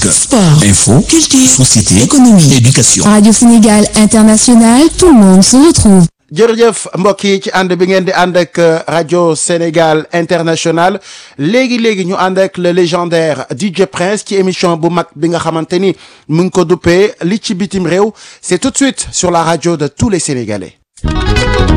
sport, info, culture, société, économie, éducation. Radio Sénégal International, tout le monde se retrouve. jërëjëf mbokk yi ci ànd bi ngeen di ànd ak rajo Sénégal International léegi ñu ànd ak le légendaire DJ Prince ci émission bu mag bi nga xamante ni mu ngi ko duppee li ci bitim réew c'est tout de suite sur la radio de tous les Sénégalais.